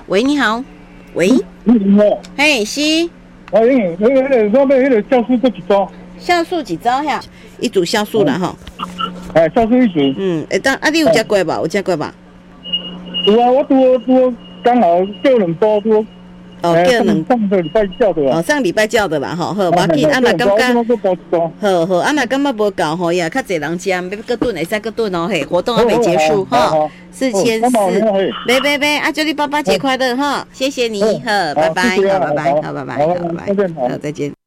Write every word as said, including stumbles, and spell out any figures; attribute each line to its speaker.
Speaker 1: 喂，你好。喂，
Speaker 2: 你好。
Speaker 1: 嘿，是。
Speaker 2: 我迄个、迄个、我买迄个酵素搁一组。
Speaker 1: 酵素一组遐，一组酵素啦吼。
Speaker 2: 哎，酵素一组。
Speaker 1: 嗯，会当啊？你有食过吧？有食过吧？
Speaker 2: 有啊，我拄拄刚好叫两包拄。
Speaker 1: 哦，叫两
Speaker 2: 上个礼拜叫的啊。
Speaker 1: 哦，上礼拜叫的啦，吼，好，无要紧，啊，若感觉，好好，啊，若感觉无够吼，呀，较侪人食，要搁炖，会使搁炖哦，嘿，活动还没结束哈，四千四，别别别，啊，祝你爸爸节快乐哈，谢谢你，好，拜拜，好，拜拜，好，拜拜，好，拜拜，好，再见。